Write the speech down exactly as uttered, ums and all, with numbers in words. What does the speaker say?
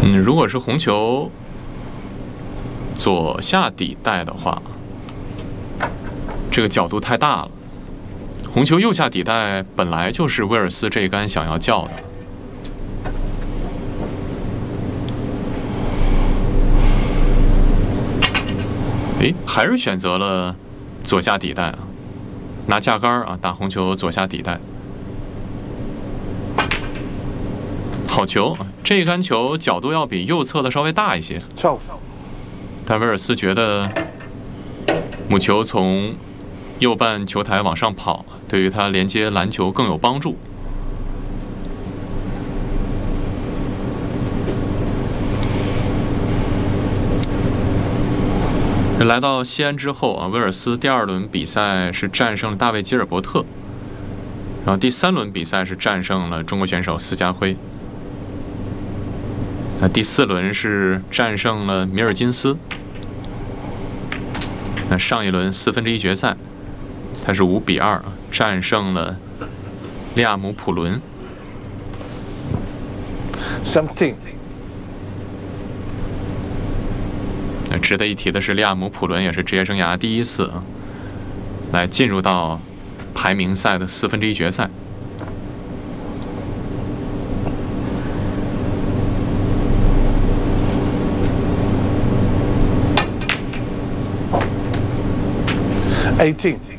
嗯，如果是红球左下底带的话，这个角度太大了。红球右下底带本来就是威尔斯这一杆想要叫的。诶，还是选择了左下底带啊，拿架杆啊打红球左下底带。好球，这一杆球角度要比右侧的稍微大一些。但威尔斯觉得母球从右半球台往上跑，对于他连接篮球更有帮助。来到西安之后啊，威尔斯第二轮比赛是战胜了大卫·吉尔伯特，然后第三轮比赛是战胜了中国选手斯嘉辉。那第四轮是战胜了米尔金斯。那上一轮四分之一决赛，他是五比二战胜了利亚姆·普伦。 Seventeen。 那值得一提的是，利亚姆·普伦也是职业生涯第一次啊，来进入到排名赛的四分之一决赛。 Eighteen。